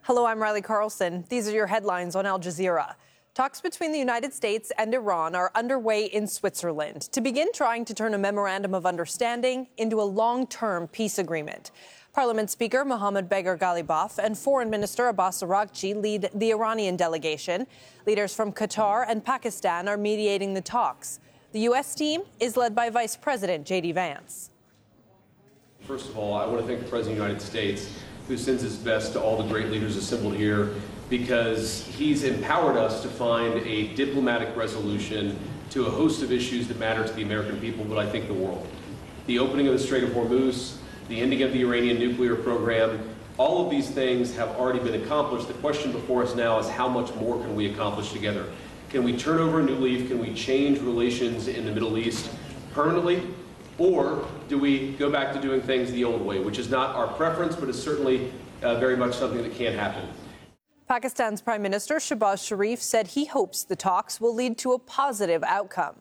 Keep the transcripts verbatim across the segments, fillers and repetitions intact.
Hello, I'm Riley Carlson. These are your headlines on Al Jazeera. Talks between the United States and Iran are underway in Switzerland to begin trying to turn a memorandum of understanding into a long-term peace agreement. Parliament Speaker Mohammad Bagher Ghalibaf and Foreign Minister Abbas Araghchi lead the Iranian delegation. Leaders from Qatar and Pakistan are mediating the talks. The U S team is led by Vice President J D Vance. First of all, I want to thank the President of the United States, who sends his best to all the great leaders assembled here, because he's empowered us to find a diplomatic resolution to a host of issues that matter to the American people, but I think the world. The opening of the Strait of Hormuz, the ending of the Iranian nuclear program, all of these things have already been accomplished. The question before us now is how much more can we accomplish together? Can we turn over a new leaf? Can we change relations in the Middle East permanently? Or do we go back to doing things the old way, which is not our preference, but is certainly uh, very much something that can happen. Pakistan's Prime Minister Shehbaz Sharif said he hopes the talks will lead to a positive outcome.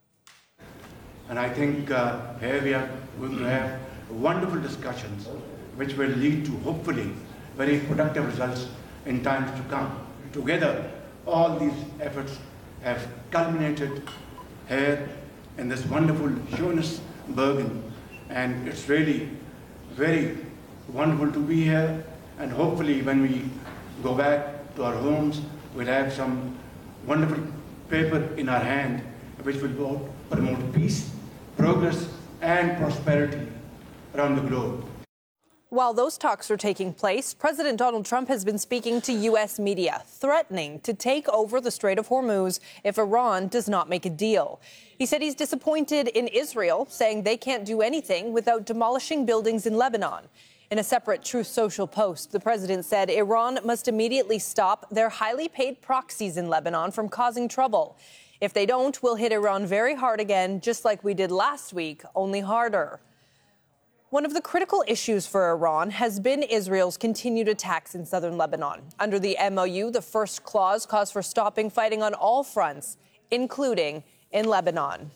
And I think uh, here we are going to have wonderful discussions which will lead to hopefully very productive results in times to come. Together, all these efforts have culminated here in this wonderful Johannesburg, and it's really very wonderful to be here, and hopefully when we go back to our homes, we'll have some wonderful paper in our hand which will promote peace, progress, and prosperity around the globe. While those talks are taking place, President Donald Trump has been speaking to U S media, threatening to take over the Strait of Hormuz if Iran does not make a deal. He said he's disappointed in Israel, saying they can't do anything without demolishing buildings in Lebanon. In a separate Truth Social post, the president said Iran must immediately stop their highly paid proxies in Lebanon from causing trouble. If they don't, we'll hit Iran very hard again, just like we did last week, only harder. One of the critical issues for Iran has been Israel's continued attacks in southern Lebanon. Under the M O U, the first clause calls for stopping fighting on all fronts, including in Lebanon.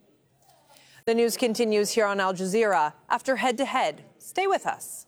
The news continues here on Al Jazeera. After Head to Head, stay with us.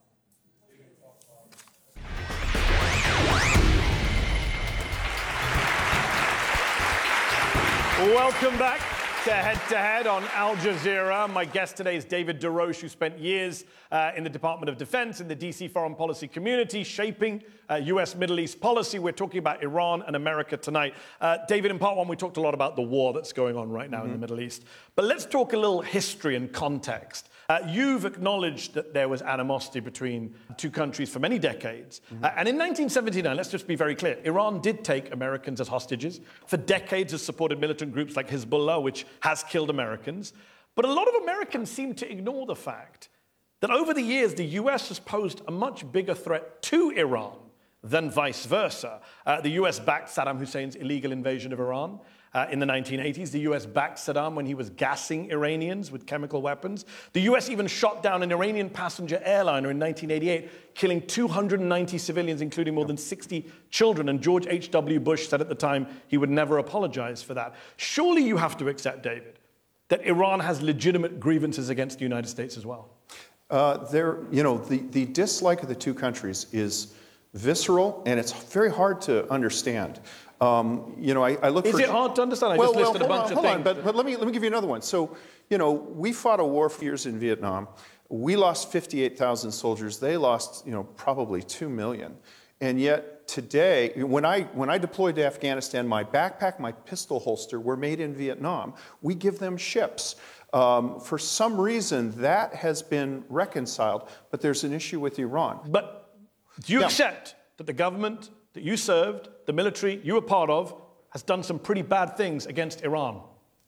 Welcome back to Head to Head on Al Jazeera. My guest today is David DeRoche, who spent years uh, in the Department of Defense in the D C foreign policy community, shaping uh, U S Middle East policy. We're talking about Iran and America tonight. Uh, David, in part one, we talked a lot about the war that's going on right now mm-hmm. in the Middle East. But let's talk a little history and context. Uh, you've acknowledged that there was animosity between two countries for many decades. Mm-hmm. Uh, and in nineteen seventy-nine, let's just be very clear, Iran did take Americans as hostages. For decades has supported militant groups like Hezbollah, which has killed Americans. But a lot of Americans seem to ignore the fact that over the years, the U S has posed a much bigger threat to Iran than vice versa. Uh, the U S backed Saddam Hussein's illegal invasion of Iran. Uh, in the nineteen eighties, the U S backed Saddam when he was gassing Iranians with chemical weapons. The U S even shot down an Iranian passenger airliner in nineteen eighty-eight, killing two hundred ninety civilians, including more than sixty children. And George H W Bush said at the time he would never apologize for that. Surely you have to accept, David, that Iran has legitimate grievances against the United States as well. Uh, there, you know, the, the dislike of the two countries is visceral, and it's very hard to understand. Um, you know, I, I look Is for... it hard to understand? I well, just listed well, a bunch on, of hold things. On, but, but let me let me give you another one. So, you know, we fought a war for years in Vietnam. We lost fifty-eight thousand soldiers. They lost, you know, probably two million. And yet today, when I when I deployed to Afghanistan, my backpack, my pistol holster were made in Vietnam. We give them ships. Um, for some reason, that has been reconciled, but there's an issue with Iran. But do you yeah. accept that the government that you served, the military you were part of, has done some pretty bad things against Iran?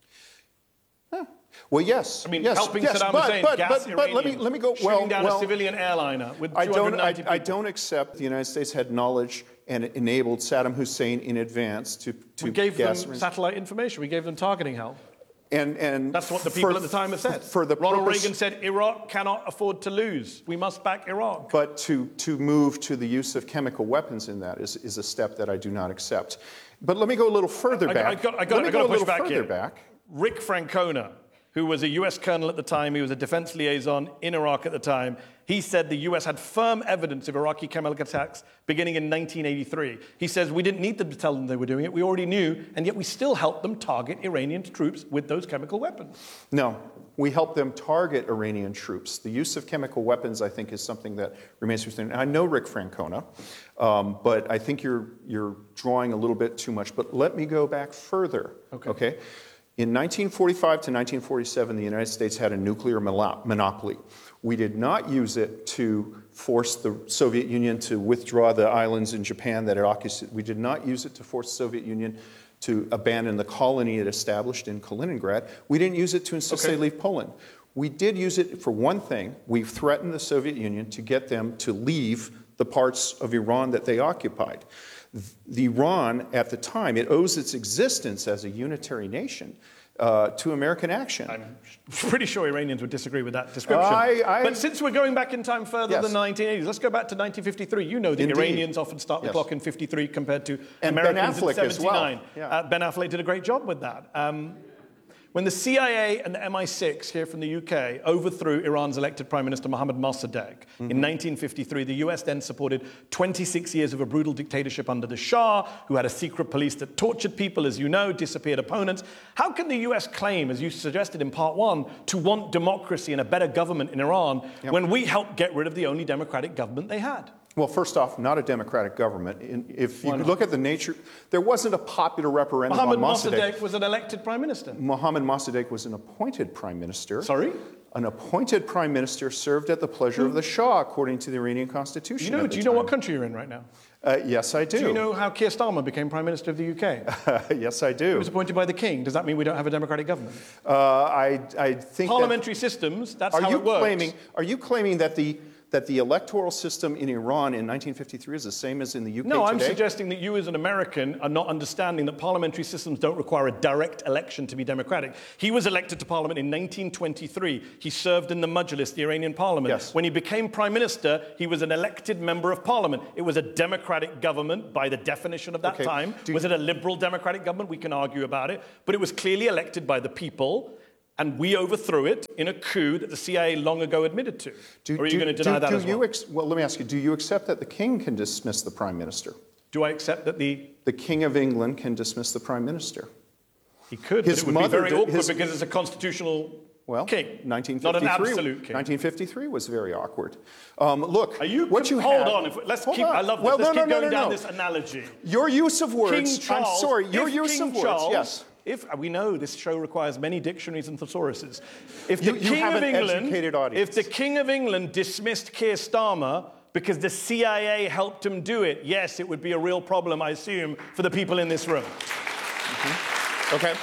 Huh. Well, yes. I mean, yes, helping yes, Saddam but, Hussein but, gas but, Iranians, but let me let me go. shooting Well, down well, a civilian airliner with I don't. I, people. I don't accept the United States had knowledge and enabled Saddam Hussein in advance to to We gave gas them satellite information. We gave them targeting help. And, and That's what the people for, at the time have said. For the Ronald purpose, Reagan said Iraq cannot afford to lose. We must back Iraq. But to, to move to the use of chemical weapons in that is, is a step that I do not accept. But let me go a little further I, back. I got, I got, let me I got go to push a little back further here. back. Rick Francona, who was a U S colonel at the time. He was a defense liaison in Iraq at the time. He said the U S had firm evidence of Iraqi chemical attacks beginning in nineteen eighty-three. He says we didn't need them to tell them they were doing it. We already knew, and yet we still helped them target Iranian troops with those chemical weapons. No, we helped them target Iranian troops. The use of chemical weapons, I think, is something that remains within. I know Rick Francona, um, but I think you're, you're drawing a little bit too much. But let me go back further, okay? okay? In nineteen forty-five to nineteen forty-seven, the United States had a nuclear monopoly. We did not use it to force the Soviet Union to withdraw the islands in Japan that it occupied. We did not use it to force the Soviet Union to abandon the colony it established in Kaliningrad. We didn't use it to insist okay. they leave Poland. We did use it for one thing. We threatened the Soviet Union to get them to leave the parts of Iran that they occupied. The Iran, at the time, it owes its existence as a unitary nation uh, to American action. I'm pretty sure Iranians would disagree with that description. I, I, but since we're going back in time further yes. than the nineteen eighties, let's go back to nineteen fifty-three. You know the Indeed. Iranians often start the yes. clock in fifty-three compared to and Americans Ben Affleck in seventy-nine. As well. Yeah. Uh, Ben Affleck did a great job with that. Um, When the C I A and the M I six here from the U K overthrew Iran's elected Prime Minister Mohammad Mossadegh mm-hmm. in nineteen fifty-three, the U S then supported twenty-six years of a brutal dictatorship under the Shah, who had a secret police that tortured people, as you know, disappeared opponents. How can the U S claim, as you suggested in part one, to want democracy and a better government in Iran yep. when we helped get rid of the only democratic government they had? Well, first off, not a democratic government. If you look at the nature, there wasn't a popular referendum Mohammad on Mossadegh. Mossadegh was an elected prime minister. Mohammad Mossadegh was an appointed prime minister. Sorry? An appointed prime minister served at the pleasure Who? of the Shah, according to the Iranian constitution. You know, do you know what country you're in right now? Uh, yes, I do. Do you know how Keir Starmer became prime minister of the U K? Yes, I do. He was appointed by the king. Does that mean we don't have a democratic government? Uh, I, I think Parliamentary that, systems, that's are how you it works. Claiming, are you claiming that the that the electoral system in Iran in nineteen fifty-three is the same as in the U K no, today? I'm suggesting that you as an American are not understanding that parliamentary systems don't require a direct election to be democratic. He was elected to parliament in nineteen twenty-three. He served in the Majlis, the Iranian parliament. Yes. When he became prime minister, he was an elected member of parliament. It was a democratic government by the definition of that Okay. time. Do was it a liberal democratic government? We can argue about it. But it was clearly elected by the people. And we overthrew it in a coup that the C I A long ago admitted to. Do, or are you do, going to deny do, that do as you well? Ex- well, let me ask you, do you accept that the king can dismiss the prime minister? Do I accept that the... The king of England can dismiss the prime minister. He could, His but it would be mother very did- awkward his- because it's a constitutional Well, king, nineteen not fifty-three, an absolute king. nineteen fifty-three was very awkward. Um, look, Are you what you hold had, on? If, let's hold keep. on. I love this. Well, let's no, keep no, going no, down no. this analogy. Your use of words. King Charles, I'm sorry. Your if use King of words. Charles, Yes. If we know this show requires many dictionaries and thesauruses, if the You- you King have of an England, educated audience. if the King of England dismissed Keir Starmer because the C I A helped him do it, yes, it would be a real problem, I assume, for the people in this room. Mm-hmm. Okay.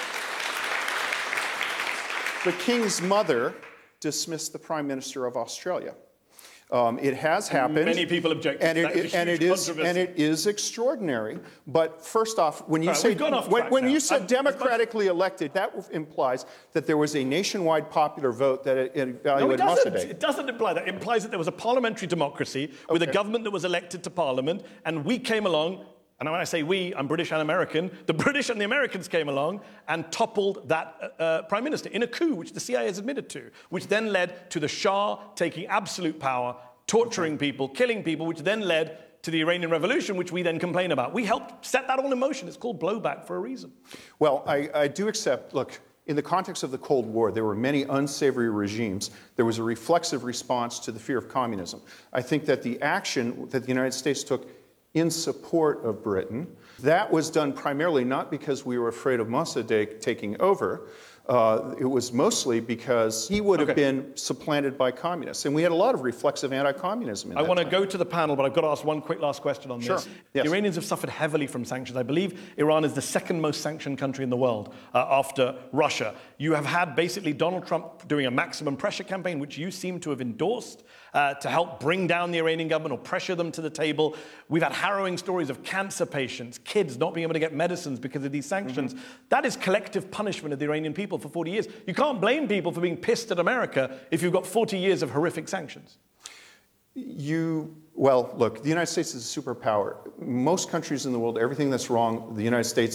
The king's mother dismissed the prime minister of Australia. Um, it has happened. Many people object to and that. it, It's a and huge it is controversy. and it is extraordinary. But first off, when you Right, say we've gone off when, track when now. you said I'm- democratically elected, that implies that there was a nationwide popular vote that it, it No, it evaluated doesn't. Mossadegh. It doesn't imply that. It implies that there was a parliamentary democracy with a Okay. government that was elected to parliament, and we came along, and when I say we, I'm British and American, the British and the Americans came along and toppled that uh, prime minister in a coup, which the C I A has admitted to, which then led to the Shah taking absolute power, torturing people, killing people, which then led to the Iranian Revolution, which we then complain about. We helped set that all in motion. It's called blowback for a reason. Well, I, I do accept, look, in the context of the Cold War, there were many unsavory regimes. There was a reflexive response to the fear of communism. I think that the action that the United States took in support of Britain, that was done primarily not because we were afraid of Mossadegh taking over. Uh, it was mostly because he would have Okay. been supplanted by communists. And we had a lot of reflexive anti-communism in I that want to time. go to the panel, but I've got to ask one quick last question on Sure. this. Yes. The Iranians have suffered heavily from sanctions. I believe Iran is the second most sanctioned country in the world uh, after Russia. You have had basically Donald Trump doing a maximum pressure campaign, which you seem to have endorsed uh, to help bring down the Iranian government or pressure them to the table. We've had harrowing stories of cancer patients, kids not being able to get medicines because of these sanctions. Mm-hmm. That is collective punishment of the Iranian people for forty years. You can't blame people for being pissed at America if you've got forty years of horrific sanctions. You, well, look, the United States is a superpower. Most countries in the world, everything that's wrong, the United States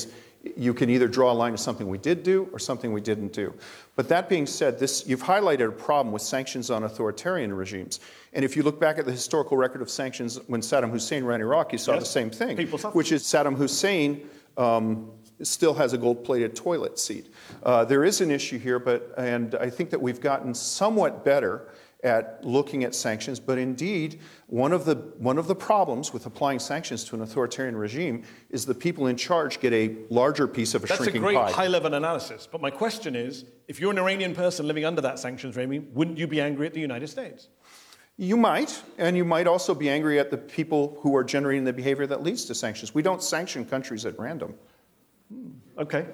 you can either draw a line to something we did do or something we didn't do. But that being said, this, you've highlighted a problem with sanctions on authoritarian regimes. And if you look back at the historical record of sanctions when Saddam Hussein ran Iraq, you saw yes. the same thing, which is Saddam Hussein um, still has a gold-plated toilet seat. Uh, there is an issue here, but and I think that we've gotten somewhat better at looking at sanctions, but indeed, one of the one of the problems with applying sanctions to an authoritarian regime is the people in charge get a larger piece of a That's shrinking pie. That's a great pie. high-level analysis, but my question is, if you're an Iranian person living under that sanctions regime, wouldn't you be angry at the United States? You might, and you might also be angry at the people who are generating the behavior that leads to sanctions. We don't sanction countries at random. Okay.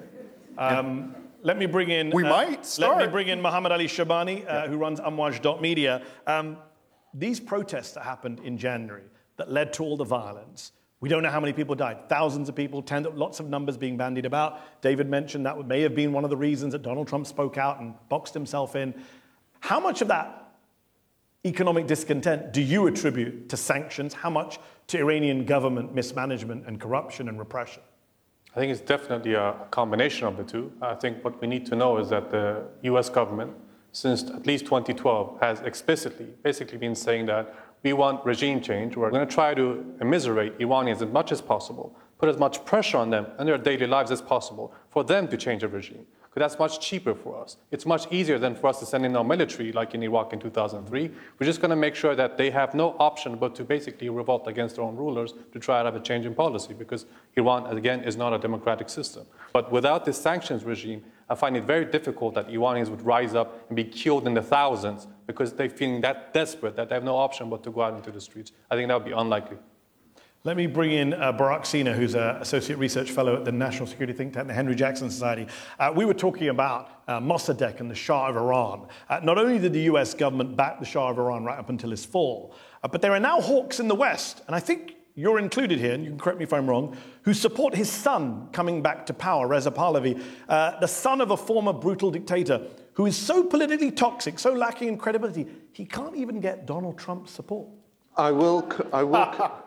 Um, Let me bring in. We uh, might start. Let me bring in Mohammed Ali Shabani, uh, yeah. who runs Amwaj dot media. Um, these protests that happened in January that led to all the violence, we don't know how many people died. Thousands of people, tens, lots of numbers being bandied about. David mentioned that may have been one of the reasons that Donald Trump spoke out and boxed himself in. How much of that economic discontent do you attribute to sanctions? How much to Iranian government mismanagement and corruption and repression? I think it's definitely a combination of the two. I think what we need to know is that the U S government, since at least twenty twelve, has explicitly basically been saying that we want regime change. We're going to try to immiserate Iranians as much as possible, put as much pressure on them in their daily lives as possible for them to change the regime. Because that's much cheaper for us. It's much easier than for us to send in our military, like in Iraq in two thousand three. We're just going to make sure that they have no option but to basically revolt against their own rulers to try to have a change in policy, because Iran, again, is not a democratic system. But without this sanctions regime, I find it very difficult that Iranians would rise up and be killed in the thousands because they're feeling that desperate that they have no option but to go out into the streets. I think that would be unlikely. Let me bring in uh, Barak Sina, who's an associate research fellow at the National Security think tank, the Henry Jackson Society. Uh, we were talking about uh, Mossadegh and the Shah of Iran. Uh, not only did the U S government back the Shah of Iran right up until his fall, uh, but there are now hawks in the West, and I think you're included here, and you can correct me if I'm wrong, who support his son coming back to power, Reza Pahlavi, uh, the son of a former brutal dictator who is so politically toxic, so lacking in credibility, he can't even get Donald Trump's support. I will, I will,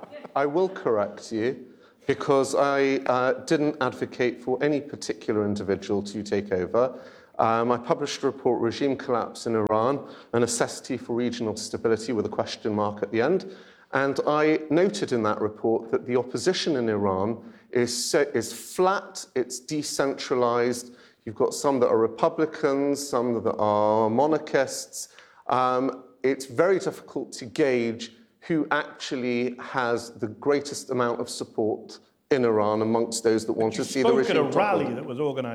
I will correct you, because I uh, didn't advocate for any particular individual to take over. Um, I published a report, Regime Collapse in Iran, a necessity for regional stability with a question mark at the end. And I noted in that report that the opposition in Iran is, so, is flat, it's decentralized. You've got some that are Republicans, some that are monarchists. Um, it's very difficult to gauge who actually has the greatest amount of support in Iran amongst those that want to see the regime toppled. You spoke at a rally toppled. that was organized